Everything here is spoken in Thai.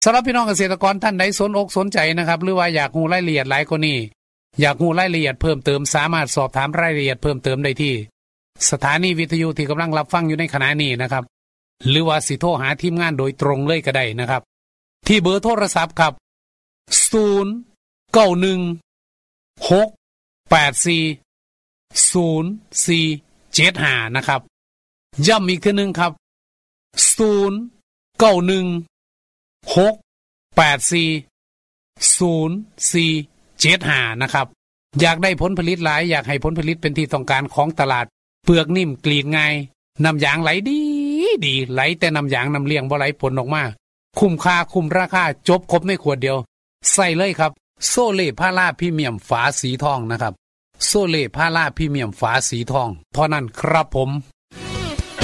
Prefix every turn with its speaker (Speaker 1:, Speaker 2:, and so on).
Speaker 1: สำหรับพี่น้องเกษตรกรท่านใดสนอกสนใจนะครับหรือว่าอยากรู้รายละเอียดหลายกว่านี้อยากรู้รายละเอียดเพิ่มเติมสามารถสอบถามรายละเอียดเพิ่มเติมได้ที่สถานีวิทยุที่กำลังรับฟังอยู่ในขณะนี้นะครับหรือว่าสิโทรหาทีมงานโดยตรงเลยก็ได้นะครับที่เบอร์โทรศัพท์ครับ091-684-0475นะครับย้ำอีกทีนึงครับ091-684-0475นะครับอยากได้ผลผลิตหลายอยากให้ผลผลิตเป็นที่ต้องการของตลาดเปลือกนิ่มกรีดง่ายน้ำยางไหลดีไหลแต่น้ำยางน้ำเลี้ยงบ่ไหลผลออกมาคุ้มค่าคุ้มราคาจบครบในขวดเดียวใส่เลยครับโซเล่พาราพรีเมียมฝาสีทองนะครับโซเล่พาราพรีเมียมฝาสีทองเท่านั้นครับผม